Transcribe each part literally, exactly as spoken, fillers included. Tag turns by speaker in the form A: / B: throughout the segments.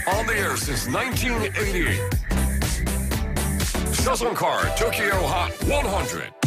A: On the air since nineteen eighty. Shazon Car Tokyo Hot one hundred。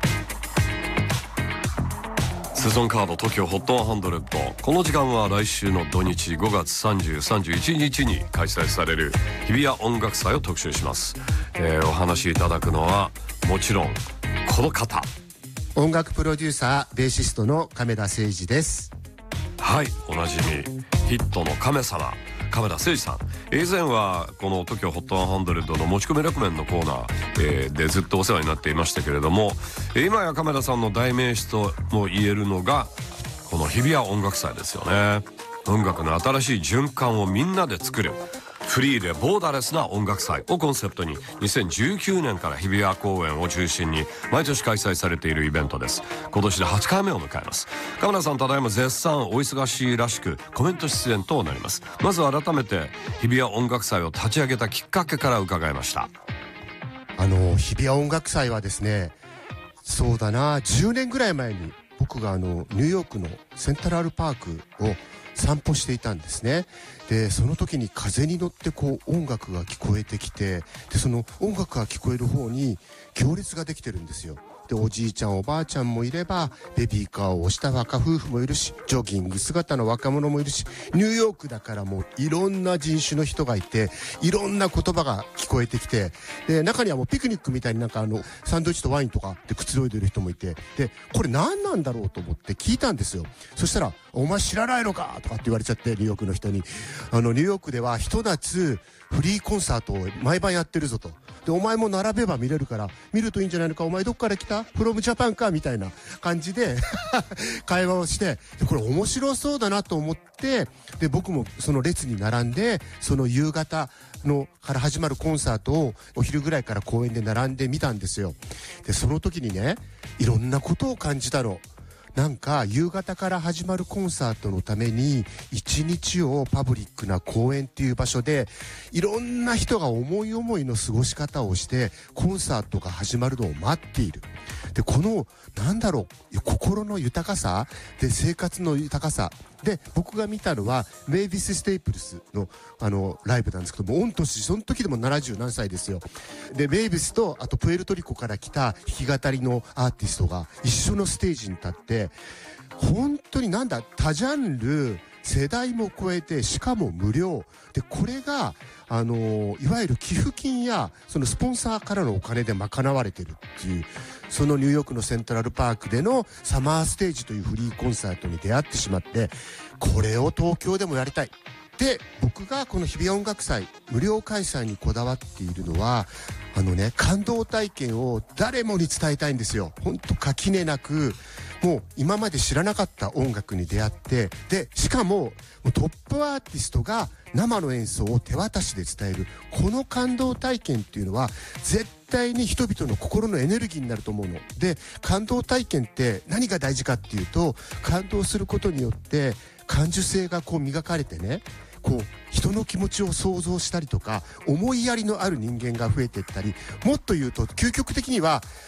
A: セゾンカード TOKYOホットハンドレッド。この時間は来週の土日ごがつさんじゅう、さんじゅういちにちに開催される日比谷音楽祭を特集します。えー、お話しいただくのはもちろんこの方、
B: 音楽プロデューサーベーシストの亀田誠二です。
A: はい、おなじみヒットの亀様、亀田誠二さん。以前はこの TOKYOホットハンドレッドの持ち込みレコメンのコーナー、えー、でずっとお世話になっていましたけれども、今や亀田さんの代名詞とも言えるのがこの日比谷音楽祭ですよね。音楽の新しい循環をみんなで作るフリーでボーダレスな音楽祭をコンセプトににせんじゅうきゅうねんから日比谷公演を中心に毎年開催されているイベントです。今年ではちかいめを迎えます。亀田さん、ただいま絶賛お忙しいらしくコメント出演となります。まず改めて日比谷音楽祭を立ち上げたきっかけから伺いました。
B: あの日比谷音楽祭はですね、そうだなじゅうねんぐらい前に僕があのニューヨークのセントラルパークを散歩していたんですね。でその時に風に乗ってこう音楽が聞こえてきて、でその音楽が聞こえる方に行列ができてるんですよ。でおじいちゃんおばあちゃんもいれば、ベビーカーを押した若夫婦もいるし、ジョギング姿の若者もいるし、ニューヨークだからもういろんな人種の人がいて、いろんな言葉が聞こえてきて、で中にはもうピクニックみたいになんかあのサンドイッチとワインとかでくつろいでる人もいて、でこれ何なんだろうと思って聞いたんですよ。そしたら「お前知らないのか?」とかって言われちゃって、ニューヨークの人に。あのニューヨークではひと夏フリーコンサートを毎晩やってるぞと。でお前も並べば見れるから見るといいんじゃないのか、お前どっから来たフロムジャパンかみたいな感じで会話をして、でこれ面白そうだなと思って、で僕もその列に並んで、その夕方のから始まるコンサートをお昼ぐらいから公園で並んでみたんですよ。でその時にね、いろんなことを感じたの。なんか夕方から始まるコンサートのために一日をパブリックな公園っていう場所でいろんな人が思い思いの過ごし方をしてコンサートが始まるのを待っている。でこのなんだろう、心の豊かさで生活の豊かさで、僕が見たのはメイビス・ステイプルスのあのライブなんですけども、御年その時でもななじゅうなんさいですよ。でメイビスとあとプエルトリコから来た弾き語りのアーティストが一緒のステージに立って、本当になんだ多ジャンル世代も超えて、しかも無料で、これがあのいわゆる寄付金やそのスポンサーからのお金で賄われてるっていう、そのニューヨークのセントラルパークでのサマーステージというフリーコンサートに出会ってしまって、これを東京でもやりたい。で僕がこの日比谷音楽祭無料開催にこだわっているのは、あのね感動体験を誰もに伝えたいんですよ。ほんと垣根なく、もう今まで知らなかった音楽に出会って、でしかもトップアーティストが生の演奏を手渡しで伝える、この感動体験っていうのは絶対に人々の心のエネルギーになると思うので、感動体験って何が大事かっていうと、感動することによって感受性がこう磨かれてね、こう人の気持ちを想像したりとか思いやりのある人間が増えていったり、もっと言うと究極的には